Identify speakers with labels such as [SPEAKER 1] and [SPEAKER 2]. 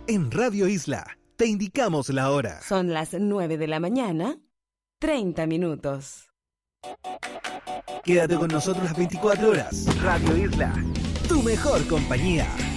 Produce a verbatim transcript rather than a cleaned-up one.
[SPEAKER 1] En Radio Isla te indicamos la hora.
[SPEAKER 2] Son las nueve de la mañana, treinta minutos.
[SPEAKER 1] Quédate con nosotros las veinticuatro horas. Radio Isla, tu mejor compañía.